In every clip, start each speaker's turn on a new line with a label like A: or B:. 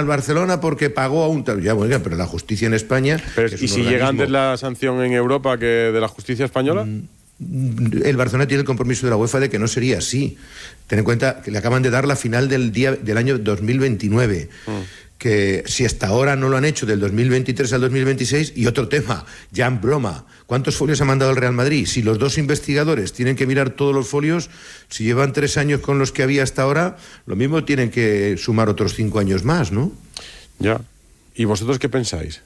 A: al Barcelona porque pagó a un tal. Ya, bueno, pero la justicia en España.
B: Pero, ¿y si llega antes la sanción en Europa que de la justicia española?
A: El Barcelona tiene el compromiso de la UEFA de que no sería así. Ten en cuenta que le acaban de dar la final del año 2029. Que si hasta ahora no lo han hecho del 2023 al 2026, y otro tema, ya en broma, ¿cuántos folios ha mandado el Real Madrid? Si los dos investigadores tienen que mirar todos los folios, si llevan 3 años con los que había hasta ahora, lo mismo tienen que sumar otros 5 años más, ¿no?
B: Ya. ¿Y vosotros qué pensáis?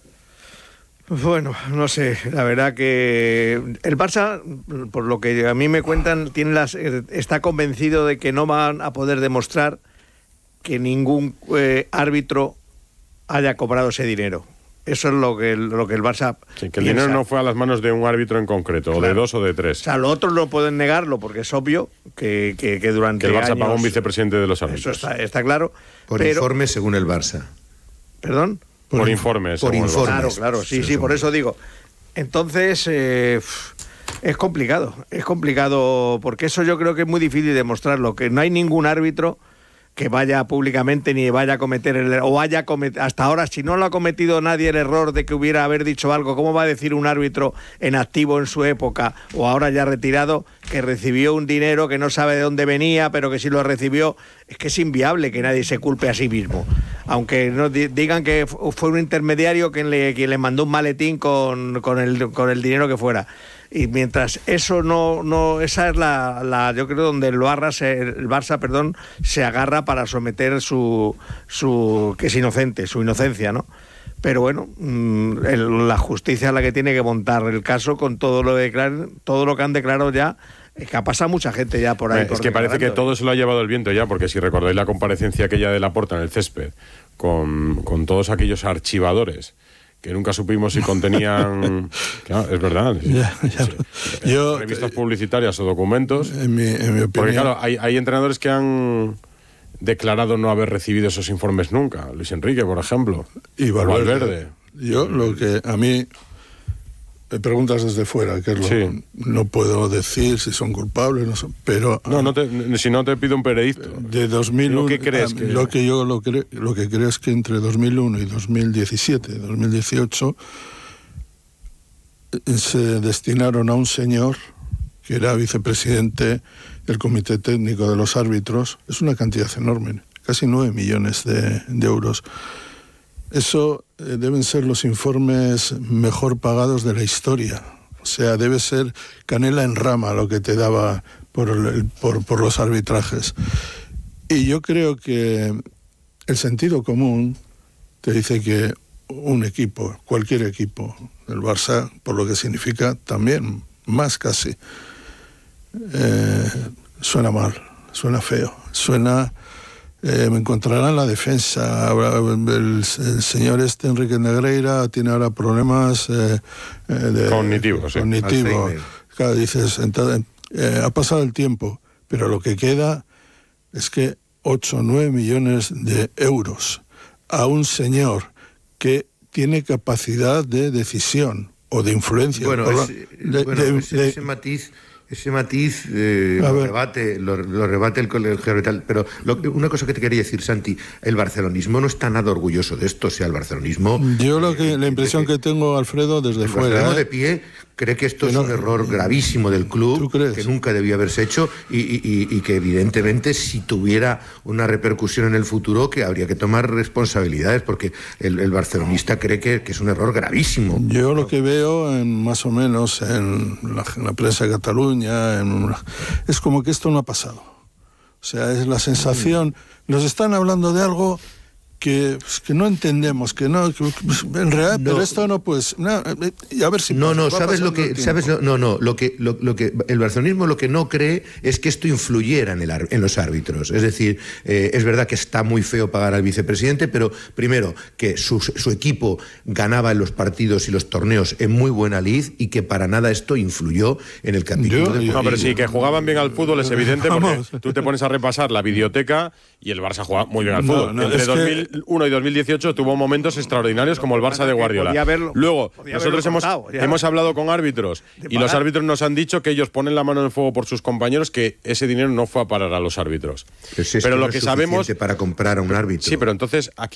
C: Bueno, no sé, la verdad que el Barça, por lo que a mí me cuentan, está convencido de que no van a poder demostrar que ningún árbitro haya cobrado ese dinero. Eso es lo que el Barça
B: sí, que el dinero no fue a las manos de un árbitro en concreto, claro, o de 2 o de 3.
C: O sea, los otros no pueden negarlo porque es obvio que durante
B: que el Barça
C: años,
B: pagó un vicepresidente de los árbitros.
C: Eso está claro.
A: Por informe según el Barça.
C: ¿Perdón?
B: Por informes.
A: Por informes.
C: Claro, sí, por eso digo. Entonces, es complicado porque eso yo creo que es muy difícil demostrarlo, que no hay ningún árbitro que vaya públicamente ni vaya a cometer hasta ahora, si no lo ha cometido nadie el error de que hubiera haber dicho algo, ¿cómo va a decir un árbitro en activo en su época o ahora ya retirado que recibió un dinero que no sabe de dónde venía, pero que sí lo recibió? Es que es inviable que nadie se culpe a sí mismo, aunque no digan que fue un intermediario quien le mandó un maletín con el dinero que fuera. Y mientras eso no esa es la yo creo donde el Barça se agarra para someter su que es inocente, su inocencia, ¿no? Pero bueno, la justicia es la que tiene que montar el caso con todo lo que han declarado ya. Es que ha pasado mucha gente ya por ahí.
B: Es que parece que todo se lo ha llevado el viento ya, porque si recordáis la comparecencia aquella de Laporta en el césped con todos aquellos archivadores que nunca supimos si contenían... Claro, es verdad. Revistas publicitarias o documentos.
D: En mi opinión...
B: Porque claro, hay entrenadores que han declarado no haber recibido esos informes nunca. Luis Enrique, por ejemplo.
D: Y Valverde. Yo, lo que a mí... Me preguntas desde fuera, que es lo que no puedo decir si son culpables, no son, pero...
B: si no te pido un veredicto.
D: De 2001...
B: ¿Qué crees?
D: Lo que creo es que entre 2001 y 2017, 2018, se destinaron a un señor que era vicepresidente del Comité Técnico de los Árbitros. Es una cantidad enorme, casi 9 millones de euros. Eso deben ser los informes mejor pagados de la historia. O sea, debe ser canela en rama lo que te daba por los arbitrajes. Y yo creo que el sentido común te dice que un equipo, cualquier equipo, el Barça, por lo que significa también, más casi, suena mal, suena feo, suena... me encontrarán la defensa. El señor Enrique Negreira tiene ahora problemas
B: cognitivos.
D: Claro, dices, ha pasado el tiempo, pero lo que queda es que 8 o 9 millones de euros a un señor que tiene capacidad de decisión o de influencia.
A: Ese matiz lo rebate el colegio arbitral. Pero una cosa que te quería decir, Santi, el barcelonismo no está nada orgulloso de esto. O sea, el barcelonismo...
D: Yo la impresión que tengo, Alfredo, desde fuera... El
A: barcelona de pie cree que esto es un error gravísimo del club, que nunca debió haberse hecho y que evidentemente si tuviera una repercusión en el futuro que habría que tomar responsabilidades, porque el barcelonista cree que es un error gravísimo.
D: Yo lo que veo más o menos en la prensa de Cataluña es como que esto no ha pasado. O sea, es la sensación, nos están hablando de algo que no entendemos, que no, en realidad, pero esto no, pues, y a ver si
A: lo que el barcelonismo lo que no cree es que esto influyera en los árbitros. Es decir, es verdad que está muy feo pagar al vicepresidente, pero primero que su equipo ganaba en los partidos y los torneos en muy buena lid y que para nada esto influyó en el capítulo deportivo.
B: No, pero sí, que jugaban bien al fútbol es evidente, porque tú te pones a repasar la videoteca y el Barça juega muy bien al fútbol. Entre 2001 y 2018 tuvo momentos extraordinarios como el Barça de Guardiola. Luego, nosotros hemos hablado con árbitros y los árbitros nos han dicho que ellos ponen la mano en el fuego por sus compañeros, que ese dinero no fue a parar a los árbitros.
A: Pero lo que sabemos para comprar a un árbitro.
B: Sí, pero entonces aquí